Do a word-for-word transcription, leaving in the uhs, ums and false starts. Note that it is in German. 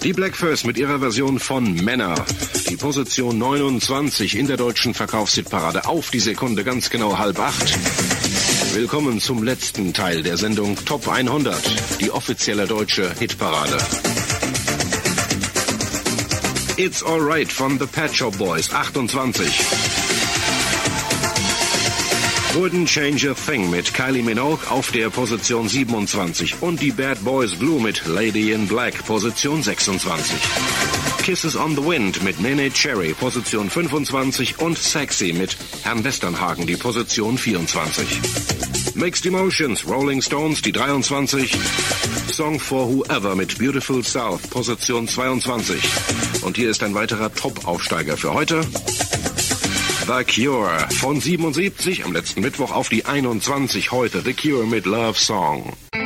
Die Blackfurs mit ihrer Version von Männer. Die Position neunundzwanzig in der deutschen Verkaufshitparade auf die Sekunde, ganz genau halb acht. Willkommen zum letzten Teil der Sendung Top hundert, die offizielle deutsche Hitparade. It's Alright von The Pet Shop Boys, achtundzwanzig. Wouldn't Change a Thing mit Kylie Minogue auf der Position siebenundzwanzig und die Bad Boys Blue mit Lady in Black, Position sechsundzwanzig. Kisses on the Wind mit Nene Cherry, Position fünfundzwanzig und Sexy mit Herrn Westernhagen, die Position vierundzwanzig. Mixed Emotions, Rolling Stones, die dreiundzwanzig. Song for Whoever mit Beautiful South, Position zweiundzwanzig. Und hier ist ein weiterer Top-Aufsteiger für heute. The Cure von siebenundsiebzig am letzten Mittwoch auf die einundzwanzig, heute The Cure mit Love Song.